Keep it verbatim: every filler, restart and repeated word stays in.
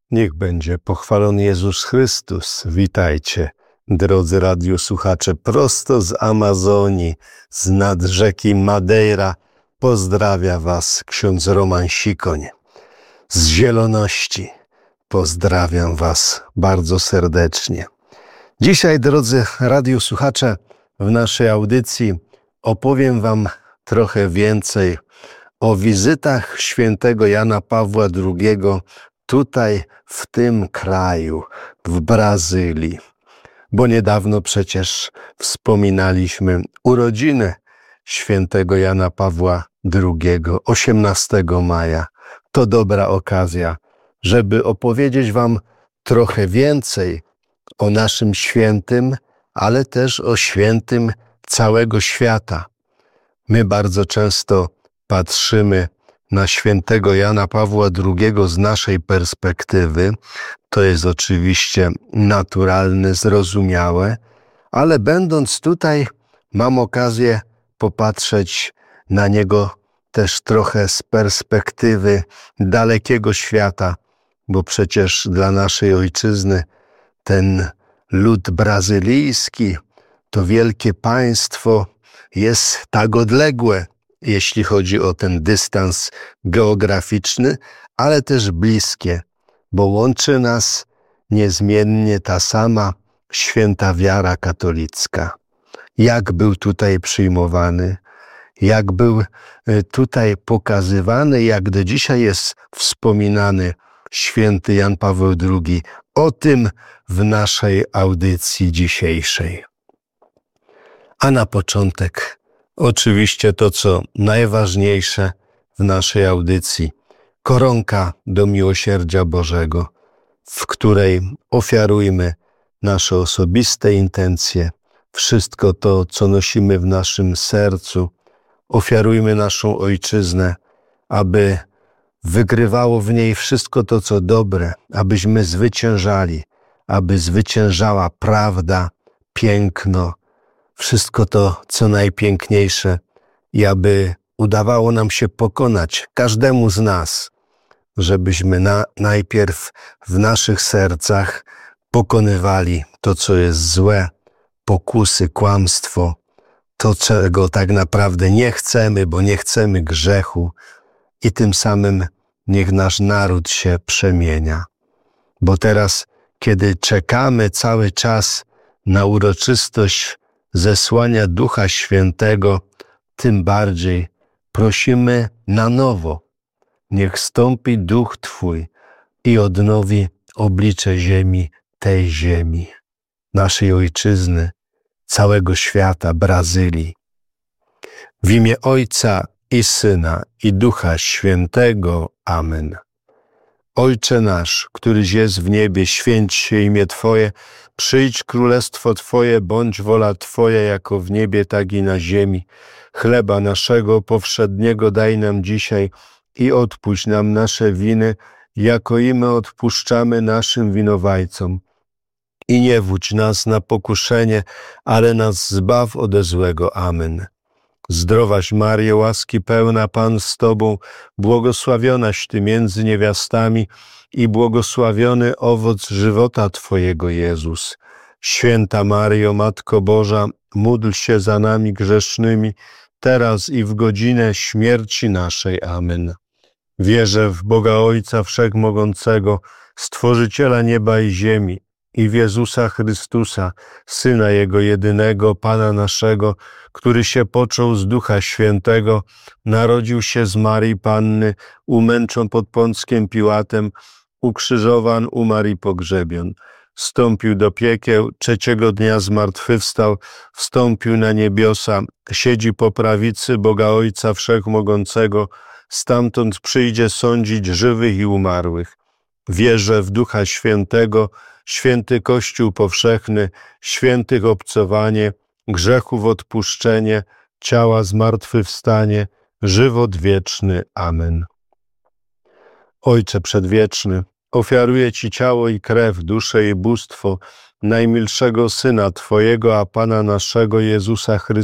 Niech będzie pochwalony Jezus Chrystus. Witajcie, drodzy radiosłuchacze, prosto z Amazonii, z nad rzeki Madeira. Pozdrawia was ksiądz Roman Sikoń. Z zieloności pozdrawiam was bardzo serdecznie. Dzisiaj, drodzy radiosłuchacze, w naszej audycji opowiem wam trochę więcej o wizytach świętego Jana Pawła drugiego tutaj, w tym kraju, w Brazylii. Bo niedawno przecież wspominaliśmy urodziny świętego Jana Pawła drugiego, osiemnastego maja. To dobra okazja, żeby opowiedzieć wam trochę więcej o naszym świętym, ale też o świętym całego świata. My bardzo często patrzymy na świętego Jana Pawła drugiego z naszej perspektywy. To jest oczywiście naturalne, zrozumiałe, ale będąc tutaj, mam okazję popatrzeć na niego też trochę z perspektywy dalekiego świata, bo przecież dla naszej ojczyzny ten lud brazylijski, to wielkie państwo jest tak odległe, jeśli chodzi o ten dystans geograficzny, ale też bliskie, bo łączy nas niezmiennie ta sama święta wiara katolicka. Jak był tutaj przyjmowany, jak był tutaj pokazywany, jak do dzisiaj jest wspominany święty Jan Paweł drugi. O tym w naszej audycji dzisiejszej. A na początek oczywiście to, co najważniejsze w naszej audycji, koronka do miłosierdzia Bożego, w której ofiarujmy nasze osobiste intencje, wszystko to, co nosimy w naszym sercu, ofiarujmy naszą ojczyznę, aby wygrywało w niej wszystko to, co dobre, abyśmy zwyciężali, aby zwyciężała prawda, piękno, wszystko to, co najpiękniejsze i aby udawało nam się pokonać każdemu z nas, żebyśmy na, najpierw w naszych sercach pokonywali to, co jest złe, pokusy, kłamstwo, to, czego tak naprawdę nie chcemy, bo nie chcemy grzechu i tym samym niech nasz naród się przemienia. Bo teraz, kiedy czekamy cały czas na uroczystość zesłania Ducha Świętego, tym bardziej prosimy na nowo. Niech stąpi Duch Twój i odnowi oblicze ziemi, tej ziemi, naszej ojczyzny, całego świata, Brazylii. W imię Ojca i Syna i Ducha Świętego. Amen. Ojcze nasz, któryś jest w niebie, święć się imię Twoje, przyjdź królestwo Twoje, bądź wola Twoja jako w niebie, tak i na ziemi. Chleba naszego powszedniego daj nam dzisiaj i odpuść nam nasze winy, jako i my odpuszczamy naszym winowajcom. I nie wódź nas na pokuszenie, ale nas zbaw ode złego. Amen. Zdrowaś Maryjo, łaski pełna, Pan z Tobą, błogosławionaś Ty między niewiastami i błogosławiony owoc żywota Twojego, Jezus. Święta Maryjo, Matko Boża, módl się za nami grzesznymi, teraz i w godzinę śmierci naszej. Amen. Wierzę w Boga Ojca Wszechmogącego, Stworzyciela nieba i ziemi, i w Jezusa Chrystusa, Syna Jego jedynego, Pana naszego, który się począł z Ducha Świętego, narodził się z Maryi Panny, umęczon pod Pąckiem Piłatem, ukrzyżowan, umarł i pogrzebion. Wstąpił do piekieł, trzeciego dnia zmartwychwstał, wstąpił na niebiosa, siedzi po prawicy Boga Ojca Wszechmogącego, stamtąd przyjdzie sądzić żywych i umarłych. Wierzę w Ducha Świętego, święty Kościół powszechny, świętych obcowanie, grzechów odpuszczenie, ciała zmartwychwstanie, żywot wieczny. Amen. Ojcze Przedwieczny, ofiaruję Ci ciało i krew, duszę i bóstwo najmilszego Syna Twojego, a Pana naszego Jezusa Chrystusa,